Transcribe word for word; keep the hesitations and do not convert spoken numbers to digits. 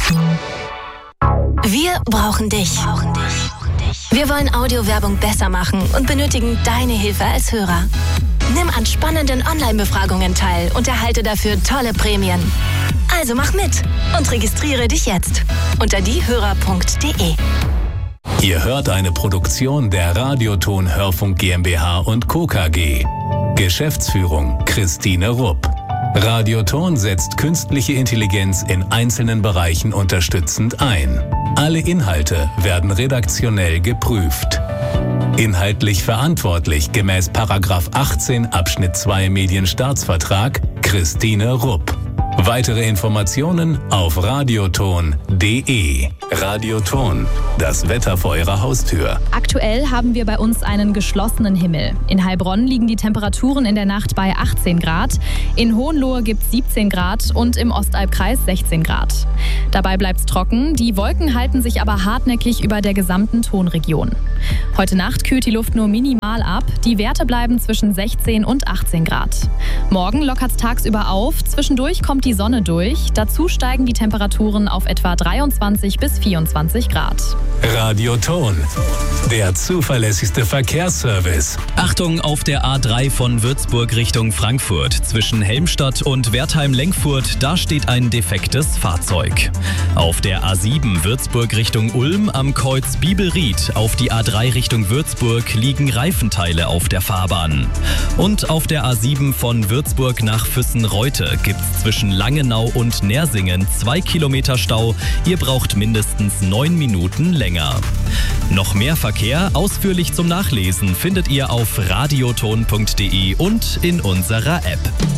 Wir brauchen dich. Wir wollen Audiowerbung besser machen und benötigen deine Hilfe als Hörer. Nimm an spannenden Online-Befragungen teil und erhalte dafür tolle Prämien. Also mach mit und registriere dich jetzt unter diehörer punkt de. Ihr hört eine Produktion der Radioton Hörfunk GmbH und Co. K G. Geschäftsführung Christine Rupp. Radioton setzt künstliche Intelligenz in einzelnen Bereichen unterstützend ein. Alle Inhalte werden redaktionell geprüft. Inhaltlich verantwortlich gemäß Paragraph achtzehn Abschnitt zwei Medienstaatsvertrag Christine Rupp. Weitere Informationen auf radioton punkt de. Radioton, das Wetter vor Ihrer Haustür. Aktuell haben wir bei uns einen geschlossenen Himmel. In Heilbronn liegen die Temperaturen in der Nacht bei achtzehn Grad, in Hohenlohe gibt es siebzehn Grad und im Ostalbkreis sechzehn Grad. Dabei bleibt es trocken, die Wolken halten sich aber hartnäckig über der gesamten Tonregion. Heute Nacht kühlt die Luft nur minimal ab, die Werte bleiben zwischen sechzehn und achtzehn Grad. Morgen lockert es tagsüber auf, zwischendurch kommt die Sonne durch, dazu steigen die Temperaturen auf etwa dreiundzwanzig bis vierundzwanzig Grad. Radioton, der zuverlässigste Verkehrsservice. Achtung auf der A drei von Würzburg Richtung Frankfurt. Zwischen Helmstadt und Wertheim-Lenkfurt, da steht ein defektes Fahrzeug. Auf der A sieben Würzburg Richtung Ulm am Kreuz Bibelried auf die A drei Richtung Würzburg liegen Reifenteile auf der Fahrbahn. Und auf der A sieben von Würzburg nach Füssen-Reute gibt's zwischen Langenau und Nersingen zwei Kilometer Stau. Ihr braucht mindestens neun Minuten länger. Noch mehr Verkehr ausführlich zum Nachlesen findet ihr auf radioton punkt de und in unserer App.